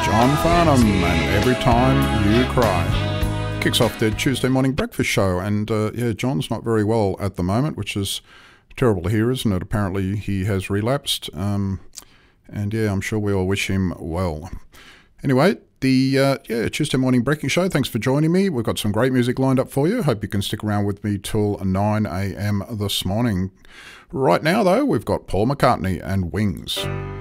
John Farnham and Every Time You Cry. Kicks off the Tuesday morning breakfast show, and yeah, John's not very well at the moment, which is terrible to hear, isn't it? Apparently he has relapsed, and yeah, I'm sure we all wish him well. Anyway, the Tuesday morning breaking show, thanks for joining me. We've got some great music lined up for you. Hope you can stick around with me till 9 a.m. this morning. Right now, though, we've got Paul McCartney and Wings.